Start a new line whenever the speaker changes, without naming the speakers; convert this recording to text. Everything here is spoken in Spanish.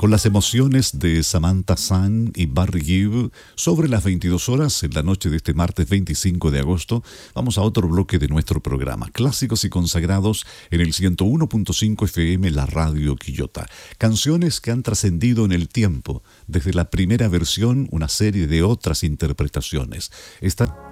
Con las emociones de Samantha Sang y Barry Gibb, sobre las 22 horas en la noche de este martes 25 de agosto, vamos a otro bloque de nuestro programa, Clásicos y Consagrados en el 101.5 FM, la Radio Quillota. Canciones que han trascendido en el tiempo, desde la primera versión, una serie de otras interpretaciones. Esta